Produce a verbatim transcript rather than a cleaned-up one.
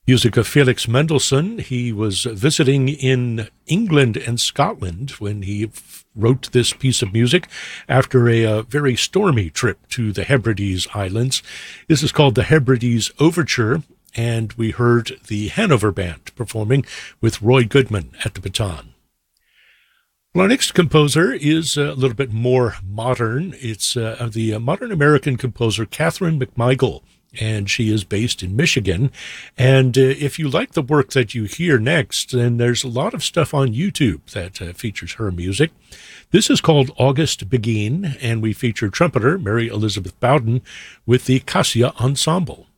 Music of Felix Mendelssohn. He was visiting in England and Scotland when he f- wrote this piece of music after a, uh very stormy trip to the Hebrides Islands. This is called the Hebrides Overture, and we heard the Hanover Band performing with Roy Goodman at the baton. Well, our next composer is a little bit more modern. It's uh, the modern American composer Katherine McMichael, and she is based in Michigan. And uh, if you like the work that you hear next, then there's a lot of stuff on YouTube that uh, features her music. This is called August Begin, and we feature trumpeter Mary Elizabeth Bowden with the Cassia Ensemble.